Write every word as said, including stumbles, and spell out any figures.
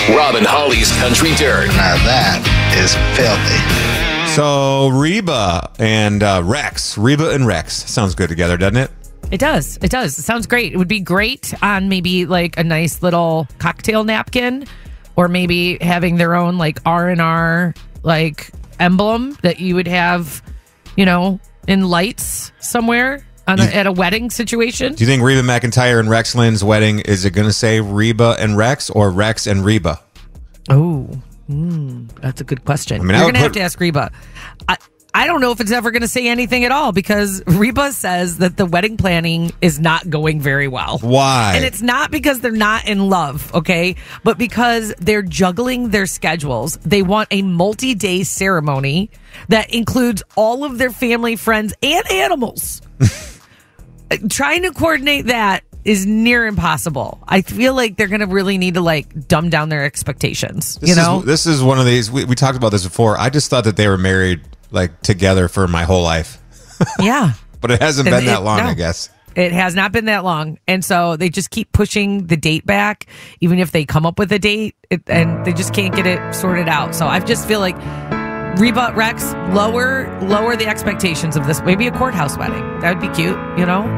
Rob and Holly's Country Dirt. Now that is filthy. So Reba and uh, Rex. Reba and Rex. Sounds good together, doesn't it? It does. It does. It sounds great. It would be great on maybe like a nice little cocktail napkin, or maybe having their own like R and R like emblem that you would have, you know, in lights somewhere on a, at a wedding situation. Do you think Reba McEntire and Rex Lynn's wedding, is it going to say Reba and Rex or Rex and Reba? Oh, mm, that's a good question. I mean, I You're would going to have put- to ask Reba. I, I don't know if it's ever going to say anything at all, because Reba says that the wedding planning is not going very well. Why? And it's not because they're not in love, okay? But because they're juggling their schedules. They want a multi-day ceremony that includes all of their family, friends, and animals. Trying to coordinate that is near impossible. I feel like they're going to really need to like dumb down their expectations, This you know? is, this is one of these, we, we talked about this before. I just thought that they were married like together for my whole life. Yeah. But it hasn't And been that it- long, no. I guess. It has not been that long. And so they just keep pushing the date back, even if they come up with a date, it, and they just can't get it sorted out. So I just feel like Reba, Rex, lower, lower the expectations of this. Maybe a courthouse wedding. That would be cute, you know?